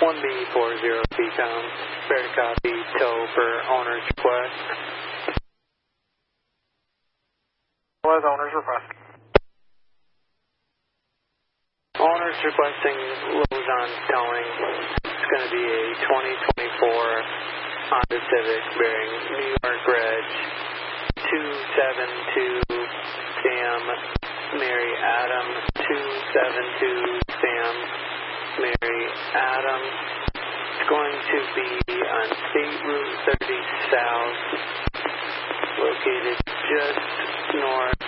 1B40 P-Town, bear to copy, tow for owner's request. Was owner's request. Owner's requesting Luzon towing. It's going to be a 2024 Honda Civic bearing New York Reg 272 Sam Mary Adam 272 Sam Mary Adam. It's going to be on State Route 30 South, located just north